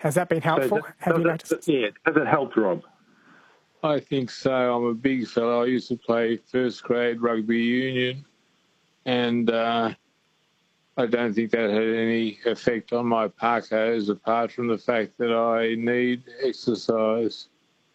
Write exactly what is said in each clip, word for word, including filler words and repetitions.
Has that been helpful? So Have you it, noticed? Yeah, has it helped, Rob? I think so. I'm a big fellow. I used to play first grade rugby union, and uh, I don't think that had any effect on my parkos, apart from the fact that I need exercise.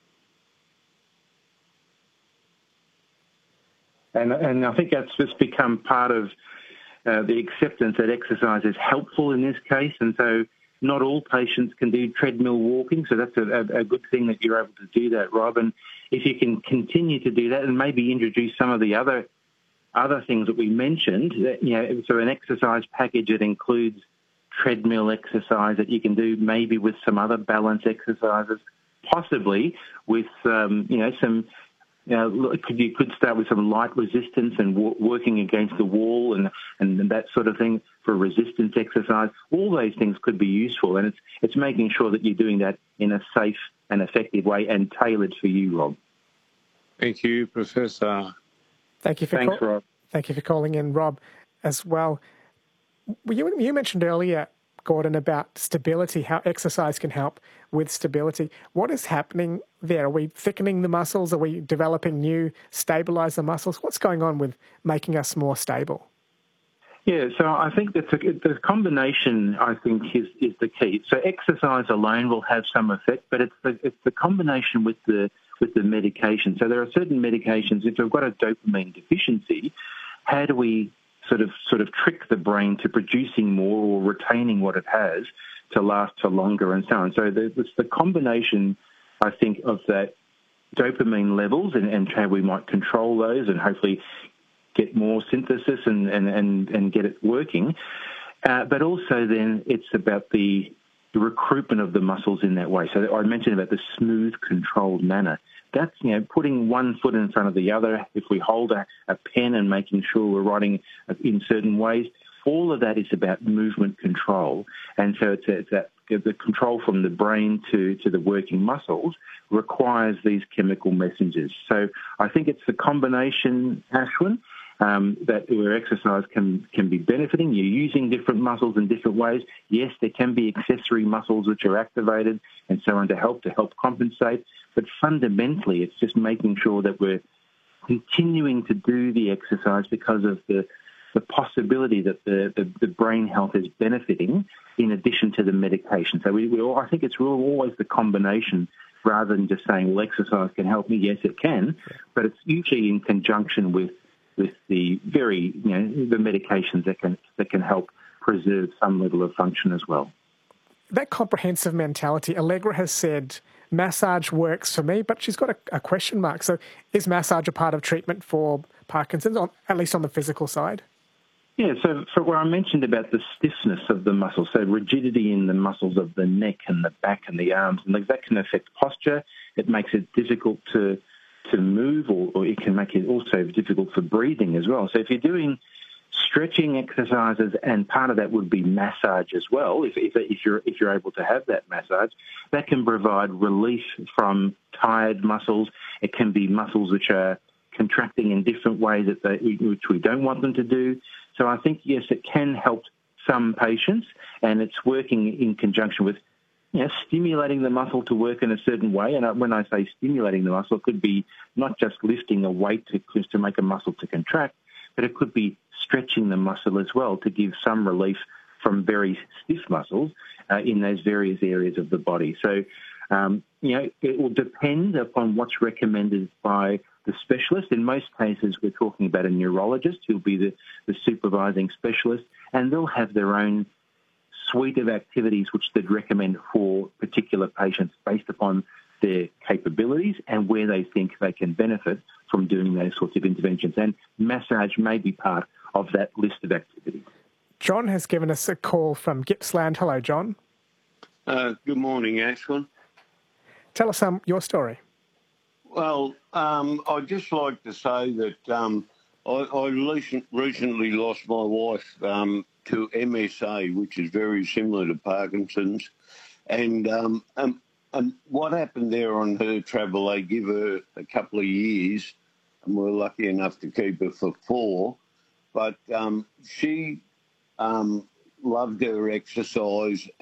And and I think that's just become part of uh, the acceptance that exercise is helpful in this case. And so not all patients can do treadmill walking, so that's a, a, a good thing that you're able to do that, Rob. And if you can continue to do that and maybe introduce some of the other other things that we mentioned, that, you know, so an exercise package that includes treadmill exercise that you can do maybe with some other balance exercises, possibly with, um, you know, some... You know, could, you could start with some light resistance and w- working against the wall and, and that sort of thing for resistance exercise. All those things could be useful, and it's it's making sure that you're doing that in a safe and effective way and tailored for you, Rob. Thank you, Professor. Thank you for Thanks, call- Rob. Thank you for calling in, Rob, as well. You, you mentioned earlier, Gordon, about stability, how exercise can help with stability. What is happening there? Are we thickening the muscles? Are we developing new stabilizer muscles? What's going on with making us more stable? Yeah, so I think that the combination, I think, is, is the key. So exercise alone will have some effect, but it's the, it's the combination with the with the medication. So there are certain medications, if we've got a dopamine deficiency, how do we sort of sort of trick the brain to producing more or retaining what it has to last for longer and so on. So it's the combination, I think, of that dopamine levels and, and how we might control those and hopefully get more synthesis and, and, and, and get it working. Uh, but also then it's about the, the recruitment of the muscles in that way. So I mentioned about the smooth, controlled manner. That's, you know, putting one foot in front of the other. If we hold a, a pen and making sure we're writing in certain ways, all of that is about movement control. And so it's, it's that the control from the brain to, to the working muscles requires these chemical messengers. So I think it's the combination, Ashwin, um, that where exercise can, can be benefiting. You're using different muscles in different ways. Yes, there can be accessory muscles which are activated and so on to help to help compensate. But fundamentally, it's just making sure that we're continuing to do the exercise because of the, the possibility that the, the, the brain health is benefiting in addition to the medication. So we, we all, I think it's always the combination rather than just saying, well, exercise can help me. Yes, it can, but it's usually in conjunction with with the very, you know, the medications that can that can help preserve some level of function as well. That comprehensive mentality, Allegra has said, massage works for me, but she's got a, a question mark. So is massage a part of treatment for Parkinson's, on, at least on the physical side? Yeah, so for where I mentioned about the stiffness of the muscles, so rigidity in the muscles of the neck and the back and the arms, and that can affect posture. It makes it difficult to to move, or, or it can make it also difficult for breathing as well. So if you're doing stretching exercises, and part of that would be massage as well, if, if, if you're if you're able to have that massage, that can provide relief from tired muscles. It can be muscles which are contracting in different ways that they, which we don't want them to do. So I think, yes, it can help some patients, and it's working in conjunction with, you know, stimulating the muscle to work in a certain way. And when I say stimulating the muscle, it could be not just lifting a weight to, to make a muscle to contract, but it could be stretching the muscle as well to give some relief from very stiff muscles uh, in those various areas of the body. So, um, you know, it will depend upon what's recommended by the specialist. In most cases, we're talking about a neurologist who'll be the, the supervising specialist, and they'll have their own suite of activities which they'd recommend for particular patients based upon their capabilities and where they think they can benefit from doing those sorts of interventions. And massage may be part of that list of activities. John has given us a call from Gippsland. Hello, John. Uh, good morning, Ashwin. Tell us um, your story. Well, um, I'd just like to say that um, I, I recent, recently lost my wife um, to M S A, which is very similar to Parkinson's. And, um, um, and what happened there on her travel, they give her a couple of years, and we're lucky enough to keep her for four. But um, she um, loved her exercise